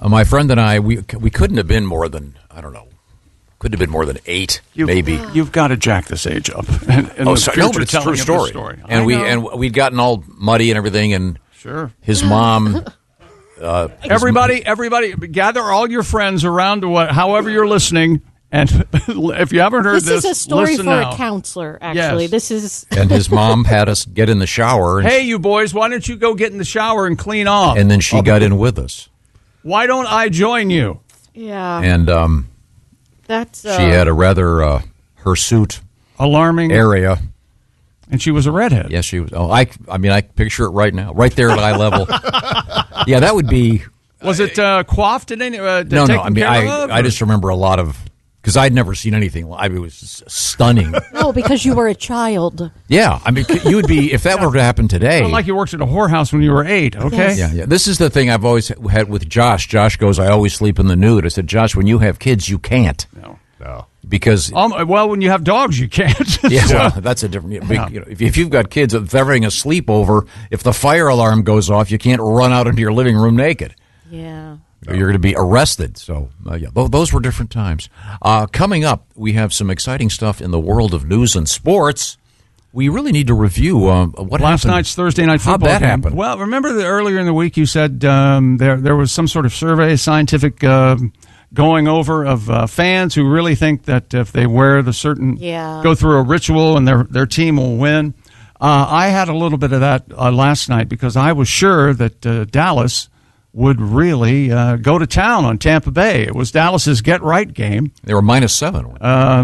My friend and I, we couldn't have been more than, I don't know, couldn't have been more than 8, maybe. You've got to jack this age up. Sorry, no, but it's a true story. And we'd gotten all muddy and everything, and his mom. Everybody, gather all your friends around to however you're listening. And if you haven't heard this is a story for now. A counselor. Actually, yes. And his mom had us get in the shower. Hey, you boys, why don't you go get in the shower and clean off? And then she got in with us. Why don't I join you? Yeah. And that's she had a rather hirsute alarming area. And she was a redhead. Yes, she was. Oh, I picture it right now, right there at eye level. Yeah, that would be. Was it coiffed in any? No. I mean, I just remember a lot of because I'd never seen anything. It was stunning. No, because you were a child. Yeah, I mean, you would be if that were to happen today. Not like you worked at a whorehouse when you were 8. Okay. Yes. Yeah. This is the thing I've always had with Josh. Josh goes, "I always sleep in the nude." I said, "Josh, when you have kids, you can't." No. Because well, when you have dogs, you can't. Yeah, well, that's a different. If you've got kids, if they're having a sleepover, if the fire alarm goes off, you can't run out into your living room naked. Yeah, you're going to be arrested. So, those were different times. Coming up, we have some exciting stuff in the world of news and sports. We really need to review what last happened. Night's Thursday night football How'd that game. happen? Well, remember that earlier in the week you said there was some sort of survey, scientific. Going over of fans who really think that if they wear the certain, go through a ritual and their team will win. I had a little bit of that last night because I was sure that Dallas would really go to town on Tampa Bay. It was Dallas's get-right game. They were -7.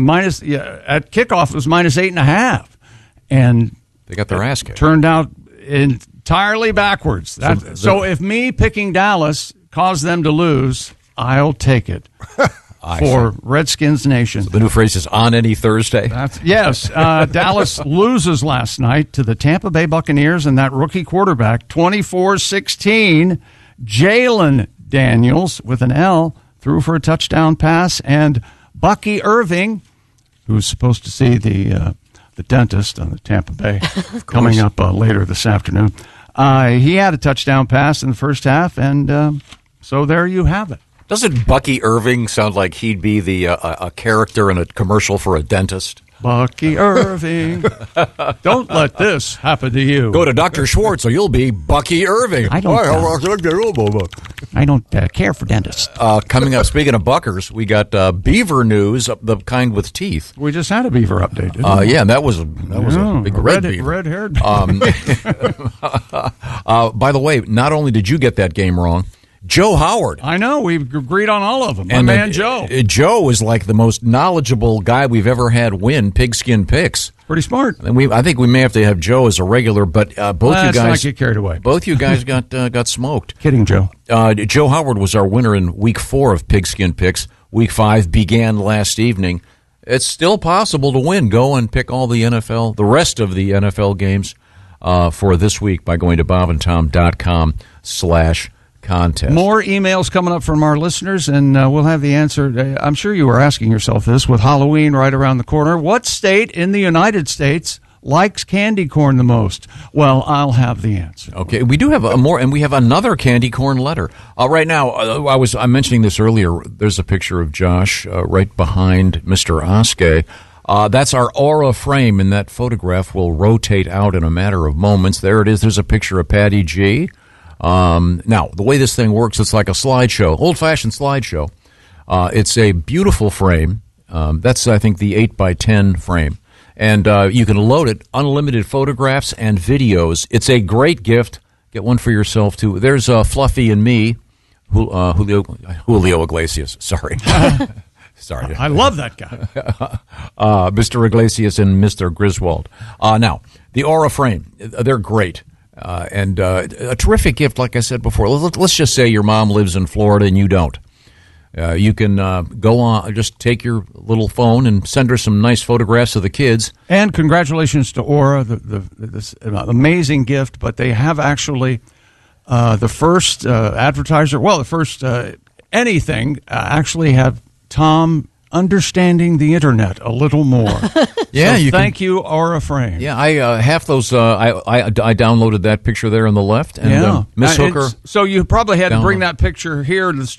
At kickoff, it was -8.5. And they got their ass kicked. Turned out entirely backwards. So if me picking Dallas caused them to lose, I'll take it for Redskins Nation. So the new phrase is on any Thursday? Yes. Dallas loses last night to the Tampa Bay Buccaneers and that rookie quarterback, 24-16. Jalen Daniels, with an L, threw for a touchdown pass. And Bucky Irving, who's supposed to see the dentist on the Tampa Bay coming up later this afternoon, he had a touchdown pass in the first half. And so there you have it. Doesn't Bucky Irving sound like he'd be the a character in a commercial for a dentist? Bucky Irving. Don't let this happen to you. Go to Dr. Schwartz or you'll be Bucky Irving. I don't care for dentists. Coming up, speaking of Buckers, we got beaver news, the kind with teeth. We just had a beaver update, didn't we? Yeah, that was a big red beaver. Red-haired by the way, not only did you get that game wrong, Joe Howard. I know. We've agreed on all of them. And my man Joe. Joe is like the most knowledgeable guy we've ever had win Pigskin Picks. Pretty smart. And I think we may have to have Joe as a regular, but both you guys... Let's not get carried away. Both you guys got smoked. Kidding, Joe. Joe Howard was our winner in Week 4 of Pigskin Picks. Week 5 began last evening. It's still possible to win. Go and pick all the rest of the NFL games for this week by going to bobandtom.com/contest. More emails coming up from our listeners, and we'll have the answer. I'm sure you were asking yourself this with Halloween right around the corner. What state in the United States likes candy corn the most? Well, I'll have the answer. Okay, we do have more, and we have another candy corn letter. Right now, I'm mentioning this earlier. There's a picture of Josh right behind Mr. Oskey. That's our Aura frame, and that photograph will rotate out in a matter of moments. There it is. There's a picture of Patty G. Now, the way this thing works, it's like a slideshow, old-fashioned slideshow. It's a beautiful frame. That's, I think, the 8x10 frame. And you can load it, unlimited photographs and videos. It's a great gift. Get one for yourself, too. There's Fluffy and me, Julio Iglesias, sorry. Sorry. I love that guy. Mr. Iglesias and Mr. Griswold. Now, the Aura frame, they're great. And a terrific gift, like I said before. Let's just say your mom lives in Florida and you don't. You can go on, just take your little phone and send her some nice photographs of the kids. And congratulations to Aura, this amazing gift. But they have actually the first advertiser, the first anything, actually have Tom understanding the internet a little more. Yeah, so thank you, Aura Frame. Yeah, I half those. I downloaded that picture there on the left, and Miss Hooker. So you probably had to bring that picture here to the